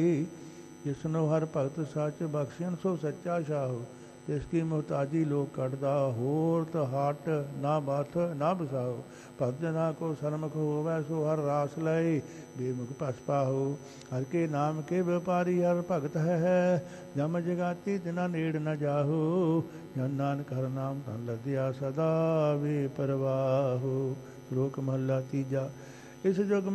ਜਿਸਨੋ ਹਰ ਭਗਤ ਸੱਚ ਬਖਸ਼ਣ ਸੋ ਸੱਚਾ ਸ਼ਾਹੋ। ਜਿਸ ਕੀ ਮੁਹਤਾਜੀ ਲੋਕ ਕੱਢਦਾ ਹੋਰ ਹਟ ਨਾ ਬਾਥ ਨਾ ਬਸਾਓ। ਭਗਤ ਜਨਾ ਕੋ ਸਰਮੁਖ ਹੋਵੈ ਸੋ ਹਰ ਰਾਸ ਲਏ ਬੇਮੁਖ ਭਸ ਪਾਹੋ। ਹਰ ਕੇ ਨਾਮ ਕੇ ਵਪਾਰੀ ਹਰ ਭਗਤ ਹੈ ਜਮ ਜਗਾਤੀ ਤਿਨਾ ਨੇੜ ਨ ਜਾਹੋ। ਜਨ ਨਾਨਕ ਹਰ ਨਾਮ ਧਨ ਲਦਿਆ ਸਦਾ ਵੇ ਪਰਵਾਹੋ। ਸ਼ਲੋਕ ਮਹੱਲਾ ਤੀਜਾ। ਇਸ ਜੁਗ